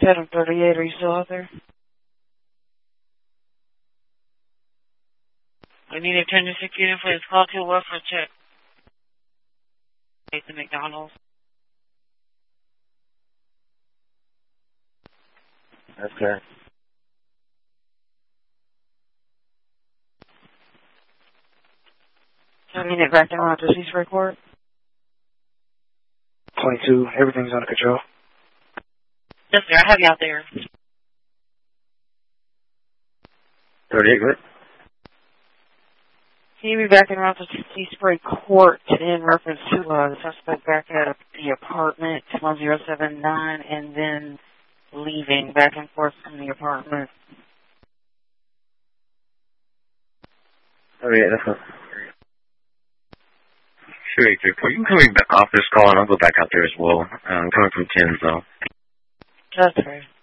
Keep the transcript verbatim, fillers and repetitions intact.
seven thirty-eight, are you still out there? I need a ten to six unit, please. Call to West for check. At the McDonald's. Okay. Seven unit back down at the cease report. twenty-two, everything's under control. Yes, sir. I have you out there. thirty-eight, good. Can you be back in around the Seaspray Court in reference to uh, the suspect back at the apartment, one zero seven nine, and then leaving back and forth from the apartment? thirty-eight, that's good. Sure, you can come back off this call and I'll go back out there as well. I'm coming from ten, so. That's right.